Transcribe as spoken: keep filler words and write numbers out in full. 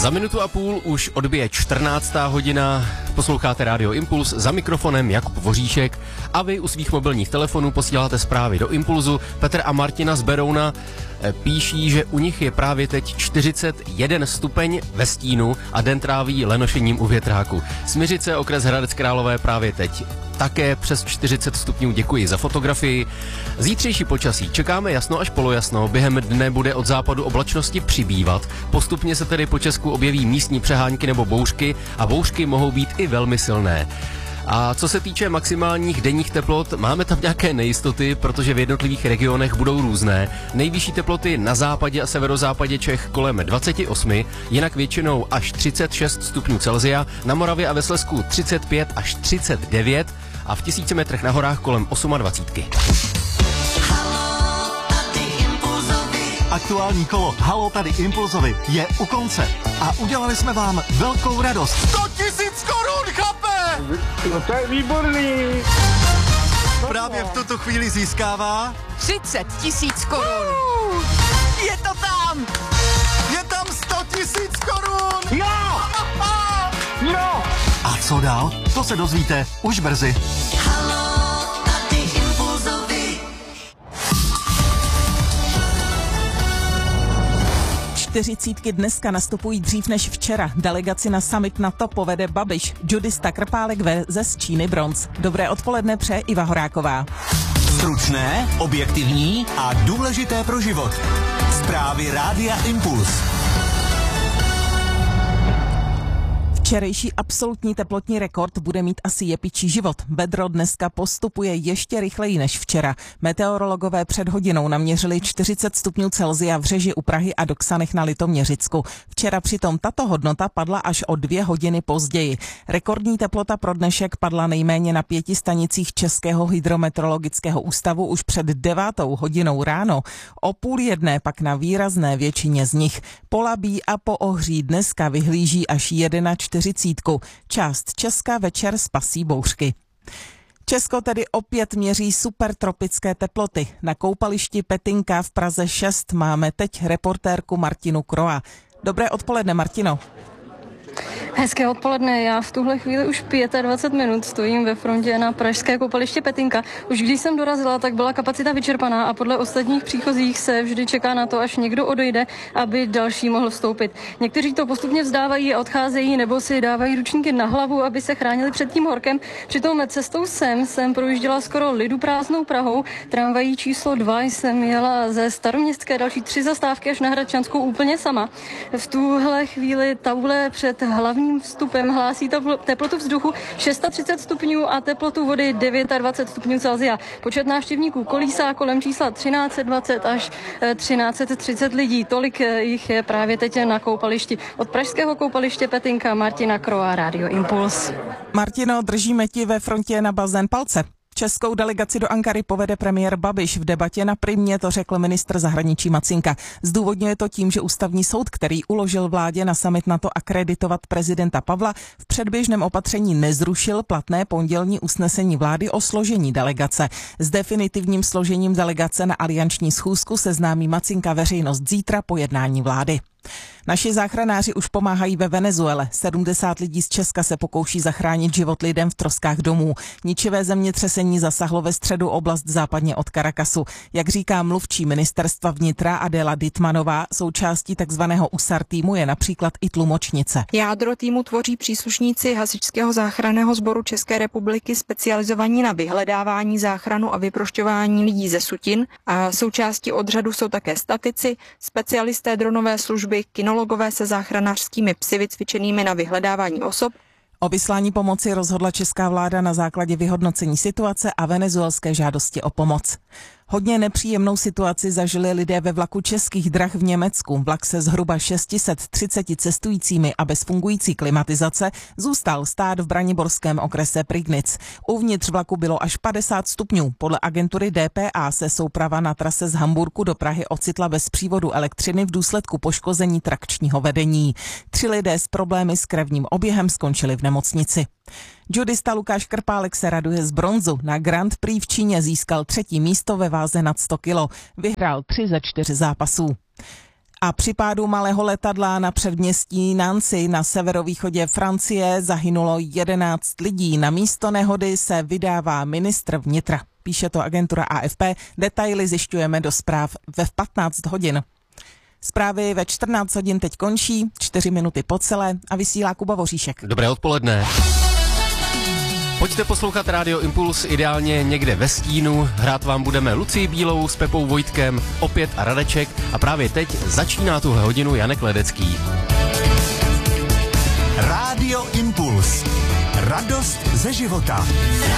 Za minutu a půl už odbije čtrnáctá hodina, posloucháte Rádio Impuls, za mikrofonem Jakub Voříšek a vy u svých mobilních telefonů posíláte zprávy do Impulzu. Petr a Martina z Berouna píší, že u nich je právě teď čtyřicet jeden stupeň ve stínu a den tráví lenošením u větráku. Smiřice, okres Hradec Králové, právě teď také přes čtyřicet stupňů, děkuji za fotografii. Zítřejší počasí, čekáme jasno až polojasno, během dne bude od západu oblačnosti přibývat, postupně se tedy po Česku objeví místní přehánky nebo bouřky a bouřky mohou být i velmi silné. A co se týče maximálních denních teplot, máme tam nějaké nejistoty, protože v jednotlivých regionech budou různé. Nejvyšší teploty na západě a severozápadě Čech kolem dvacet osm, jinak většinou až třicet šest stupňů Celsia, na Moravě a ve Slezsku třicet pět až třicet devět a v tisíci metrech na horách kolem dvacet osm. Aktuální kolo Halo tady Impulzovi je u konce a udělali jsme vám velkou radost. sto tisíc korun, chápe? No to je výborný. Právě v tuto chvíli získává třicet tisíc korun. Uh, je to tam! Je tam sto tisíc korun! Jo! Jo! A co dál? To se dozvíte už brzy. Čtyřicítky dneska nastupují dřív než včera. Delegaci na summit NATO povede Babiš. Judista Krpálek veze z Číny bronz. Dobré odpoledne přeje Iva Horáková. Stručné, objektivní a důležité pro život. Zprávy Rádia Impuls. Včerejší absolutní teplotní rekord bude mít asi jepičí život. Vedro dneska postupuje ještě rychleji než včera. Meteorologové před hodinou naměřili čtyřicet stupňů Celsia v Řeži u Prahy a Doksanech na Litoměřicku. Včera přitom tato hodnota padla až o dvě hodiny později. Rekordní teplota pro dnešek padla nejméně na pěti stanicích Českého hydrometeorologického ústavu už před devátou hodinou ráno. O půl jedné pak na výrazné většině z nich. Polabí a Poohří dneska vyhlíží až čtyřicítku. Část Česka večer spasí bouřky. Česko tedy opět měří supertropické teploty. Na koupališti Petinka v Praze šest máme teď reportérku Martinu Kroa. Dobré odpoledne, Martino. Hezké odpoledne, já v tuhle chvíli už dvacet pět minut stojím ve frontě na pražské koupaliště Petinka. Už když jsem dorazila, tak byla kapacita vyčerpaná a podle ostatních příchozích se vždy čeká na to, až někdo odejde, aby další mohl vstoupit. Někteří to postupně vzdávají a odcházejí nebo si dávají ručníky na hlavu, aby se chránili před tím horkem. Přitom cestou sem jsem projížděla skoro lidu prázdnou Prahou. Tramvají číslo dva jsem jela ze Staroměstské další tři zastávky až na Hradčanskou úplně sama. V tuhle chvíli taule před hlavním vstupem hlásí teplotu vzduchu třicet šest stupňů a teplotu vody dvacet devět stupňů Celsia. Počet návštěvníků kolísá kolem čísla třináct dvacet až třináct třicet lidí. Tolik jich je právě teď na koupališti. Od pražského koupaliště Petinka Martina Kroa, Rádio Impuls. Martino, držíme ti ve frontě na bazén palce. Českou delegaci do Ankary povede premiér Babiš. V debatě na Primě to řekl ministr zahraničí Macinka. Zdůvodňuje to tím, že ústavní soud, který uložil vládě na summit NATO akreditovat prezidenta Pavla, v předběžném opatření nezrušil platné pondělní usnesení vlády o složení delegace. S definitivním složením delegace na alianční schůzku seznámí Macinka veřejnost zítra po jednání vlády. Naši záchranáři už pomáhají ve Venezuele. sedmdesát lidí z Česka se pokouší zachránit život lidem v troskách domů. Ničivé zemětřesení zasahlo ve středu oblast západně od Caracasu. Jak říká mluvčí ministerstva vnitra Adéla Dittmanová, součástí takzvaného U S A R týmu je například i tlumočnice. Jádro týmu tvoří příslušníci Hasičského záchranného sboru České republiky specializovaní na vyhledávání, záchranu a vyprošťování lidí ze sutin a součástí odřadu jsou také statici, specialisté dronové služby, kinologové se záchranářskými psy vycvičenými na vyhledávání osob. O vyslání pomoci rozhodla česká vláda na základě vyhodnocení situace a venezuelské žádosti o pomoc. Hodně nepříjemnou situaci zažili lidé ve vlaku Českých drah v Německu. Vlak se zhruba šest set třicet cestujícími a bez fungující klimatizace zůstal stát v braniborském okrese Prignitz. Uvnitř vlaku bylo až padesát stupňů. Podle agentury D P A se souprava na trase z Hamburku do Prahy ocitla bez přívodu elektřiny v důsledku poškození trakčního vedení. Tři lidé s problémy s krevním oběhem skončili v nemocnici. Judista Lukáš Krpálek se raduje z bronzu. Na Grand Prix v Číně získal třetí místo ve váze nad sto kilo. Vyhrál tři ze čtyř zápasů. A při pádu malého letadla na předměstí Nancy na severovýchodě Francie zahynulo jedenáct lidí. Na místo nehody se vydává ministr vnitra. Píše to agentura A F P. Detaily zjišťujeme do zpráv ve patnáct hodin. Zprávy ve čtrnáct hodin teď končí, čtyři minuty po celé a vysílá Kuba Voříšek. Dobré odpoledne. Pojďte poslouchat Rádio Impuls ideálně někde ve stínu. Hrát vám budeme Lucii Bílou s Pepou Vojtkem, opět a Radeček a právě teď začíná tuhle hodinu Janek Ledecký. Rádio Impuls. Radost ze života.